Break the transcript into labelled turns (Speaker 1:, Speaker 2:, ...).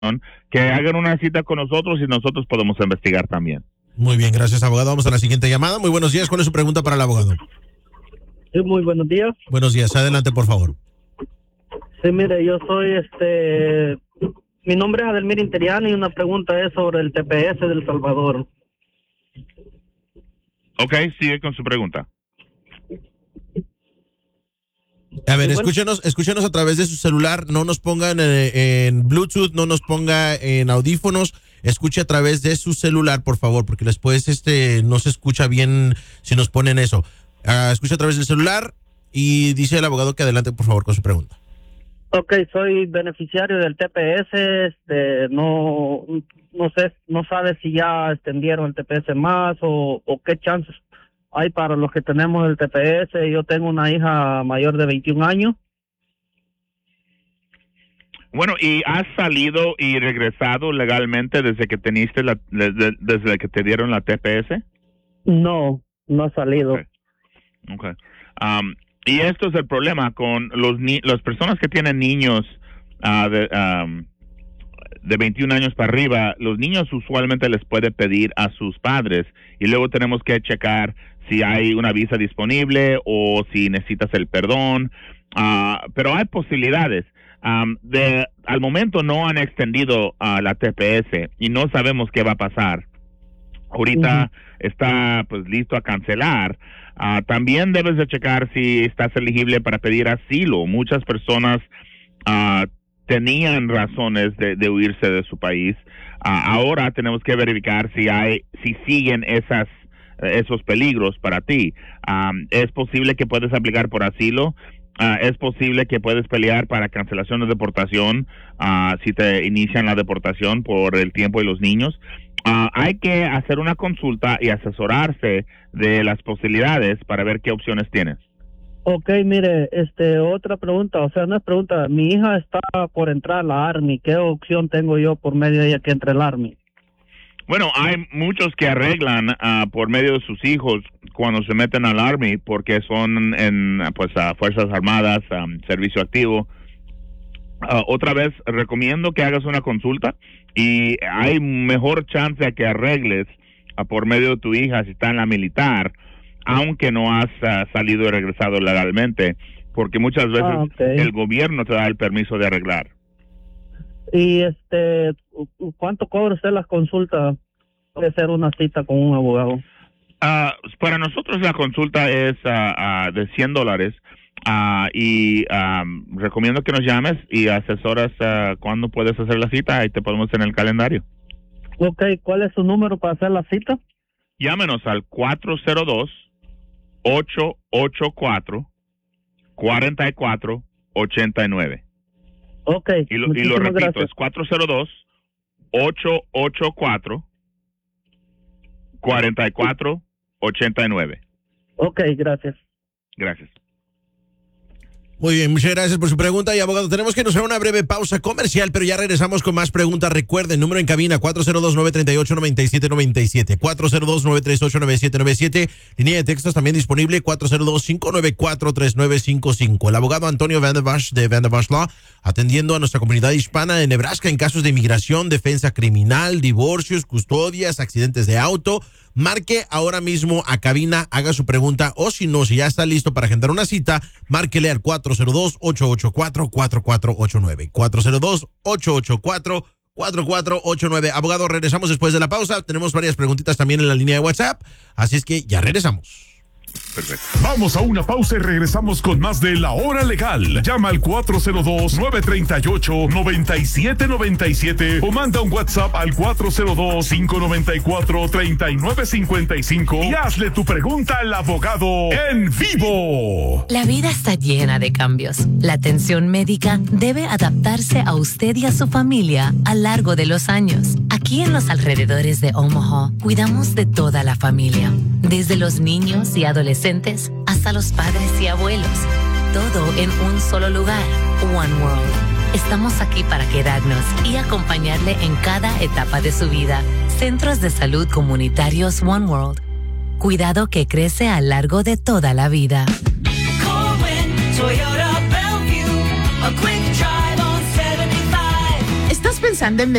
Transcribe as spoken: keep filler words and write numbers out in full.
Speaker 1: que hagan una cita con nosotros y nosotros podemos investigar también.
Speaker 2: Muy bien, gracias, abogado. Vamos a la siguiente llamada. Muy buenos días. ¿Cuál es su pregunta para el abogado?
Speaker 3: Sí, muy buenos días.
Speaker 2: Buenos días. Adelante, por favor.
Speaker 3: Sí, mire, yo soy, este, mi nombre es Adelmir Interiano y una pregunta es sobre el T P S de El Salvador.
Speaker 1: Ok, sigue con su pregunta.
Speaker 2: A ver, escúchenos, escúchenos a través de su celular, no nos pongan en, en Bluetooth, no nos ponga en audífonos, escuche a través de su celular, por favor, porque después este no se escucha bien si nos ponen eso. Uh, escuche a través del celular y dice el abogado que adelante, por favor, con su pregunta.
Speaker 3: Ok, soy beneficiario del T P S, este, no, no sé, no sabe si ya extendieron el T P S más o, o qué chances hay para los que tenemos el T P S. Yo tengo una hija mayor de veintiún años.
Speaker 1: Bueno, ¿y has salido y regresado legalmente desde que teniste la, desde, desde que te dieron la T P S?
Speaker 3: No, no he salido.
Speaker 1: Okay. Okay. Um, y esto es el problema con los ni las personas que tienen niños uh, de, um, de veintiún años para arriba. Los niños usualmente les puede pedir a sus padres y luego tenemos que checar si hay una visa disponible o si necesitas el perdón, uh, pero hay posibilidades. Um, de, al momento no han extendido uh, la T P S y no sabemos qué va a pasar. Ahorita uh-huh. está pues listo a cancelar. Uh, también debes de checar si estás elegible para pedir asilo. Muchas personas uh, tenían razones de, de huirse de su país. Uh, ahora tenemos que verificar si hay, si siguen esas esos peligros para ti. Um, es posible que puedes aplicar por asilo. Uh, es posible que puedes pelear para cancelación de deportación uh, si te inician la deportación por el tiempo y los niños. Uh, hay que hacer una consulta y asesorarse de las posibilidades para ver qué opciones tienes.
Speaker 3: Ok, mire, este, otra pregunta, o sea, no es pregunta. Mi hija está por entrar a la Army. ¿Qué opción tengo yo por medio de ella que entre al Army?
Speaker 1: Bueno, hay muchos que arreglan uh, por medio de sus hijos cuando se meten al Army porque son en pues uh, Fuerzas Armadas, um, servicio activo. Uh, otra vez, recomiendo que hagas una consulta y hay mejor chance de que arregles uh, por medio de tu hija si está en la militar, aunque no has uh, salido y regresado legalmente, porque muchas veces ah, okay. el gobierno te da el permiso de arreglar.
Speaker 3: Y este, ¿cuánto cobra usted las consultas? Puede hacer una cita con un abogado.
Speaker 1: Uh, para nosotros la consulta es uh, uh, de cien dólares uh, y um, recomiendo que nos llames y asesoras uh, cuándo puedes hacer la cita y te podemos en el calendario.
Speaker 3: Ok, ¿cuál es su número para hacer la cita?
Speaker 1: Llámenos al cuatro cero dos, ocho ocho cuatro, cuatro cuatro ocho nueve.
Speaker 3: Ok,
Speaker 1: y lo, y lo repito,
Speaker 3: gracias.
Speaker 1: es cuatro cero dos, ocho ocho cuatro, cuatro cuatro ocho nueve.
Speaker 3: Ok, gracias.
Speaker 1: Gracias.
Speaker 2: Muy bien, muchas gracias por su pregunta. Y abogado, tenemos que nos hacer una breve pausa comercial, pero ya regresamos con más preguntas. Recuerden, número en cabina cuatro cero dos, nueve tres ocho, nueve siete nueve siete, cuatro cero dos, nueve tres ocho, nueve siete nueve siete, línea de textos también disponible cuatro cero dos, cinco nueve cuatro, tres nueve cinco cinco. El abogado Antonio Van der Bosch de Van der Bosch Law, atendiendo a nuestra comunidad hispana de Nebraska en casos de inmigración, defensa criminal, divorcios, custodias, accidentes de auto. Marque ahora mismo a cabina, haga su pregunta, o si no, si ya está listo para agendar una cita, márquele al cuatro cero dos, ocho ocho cuatro, cuatro cuatro ocho nueve, cuatro cero dos, ocho ocho cuatro, cuatro cuatro ocho nueve. Abogado, regresamos después de la pausa. Tenemos varias preguntitas también en la línea de WhatsApp, así es que ya regresamos.
Speaker 4: Perfecto. Vamos a una pausa y regresamos con más de La Hora Legal. Llama al cuatro cero dos, nueve tres ocho, nueve siete nueve siete o manda un WhatsApp al cuatro cero dos, cinco nueve cuatro, tres nueve cinco cinco y hazle tu pregunta al abogado en vivo.
Speaker 5: La vida está llena de cambios. La atención médica debe adaptarse a usted y a su familia a lo largo de los años. Aquí en los alrededores de Omaha, cuidamos de toda la familia, desde los niños y adolescentes hasta los padres y abuelos. Todo en un solo lugar. One World. Estamos aquí para quedarnos y acompañarle en cada etapa de su vida. Centros de salud comunitarios One World. Cuidado que crece a lo largo de toda la vida.
Speaker 6: pensando en